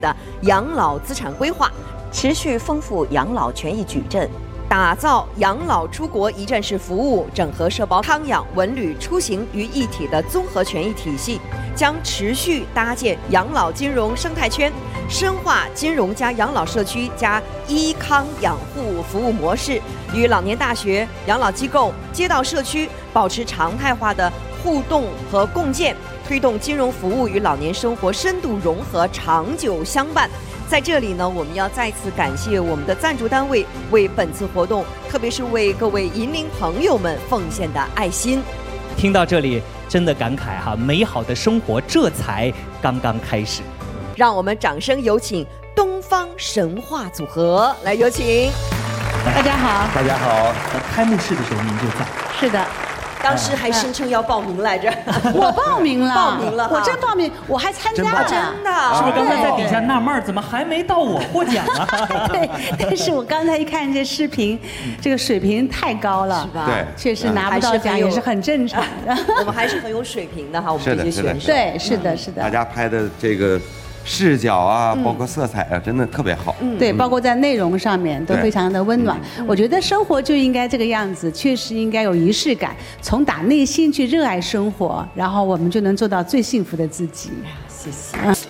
的养老资产规划， 持续丰富养老权益矩阵， 打造养老出国一站式服务，整合社保、康养、文旅、出行于一体的综合权益体系，将持续搭建养老金融生态圈，深化金融加养老社区加医康养护服务模式，与老年大学、养老机构、街道社区保持常态化的互动和共建，推动金融服务与老年生活深度融合、长久相伴。在这里呢，我们要再次感谢我们的赞助单位为本次活动，特别是为各位银龄朋友们奉献的爱心。 听到这里，真的感慨哈，美好的生活这才刚刚开始。 让我们掌声有请东方神话组合，来有请。 大家好， 大家好。 开幕式的时候您就在。 是的。 当时还声称要报名来着， 我报名了， 报名了， 我真报名，我还参加了， 真的， 是不是刚才在底下纳闷怎么还没到我获奖啊？ 对，但是我刚才一看这视频，这个水平太高了， 是吧？ 对， 确实拿不到奖也是很正常的。 我们还是很有水平的哈，我们这些选手， 对，是的，是的。 大家拍的这个视角啊，包括色彩啊，真的特别好。 对，包括在内容上面都非常的温暖。我觉得生活就应该这个样子，确实应该有仪式感，从打内心去热爱生活，然后我们就能做到最幸福的自己。 谢谢。